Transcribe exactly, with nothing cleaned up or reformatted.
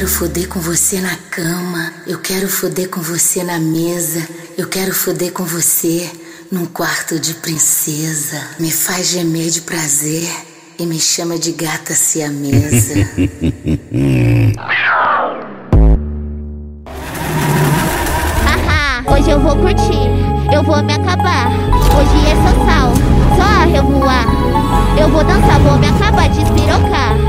quero foder com você na cama, eu quero foder com você na mesa, eu quero foder com você num quarto de princesa. Me faz gemer de prazer e me chama de gata siamesa. Haha, hoje eu vou curtir, eu vou me acabar. Hoje é só sal, só a revoar. Eu vou dançar, vou me acabar de espirocar.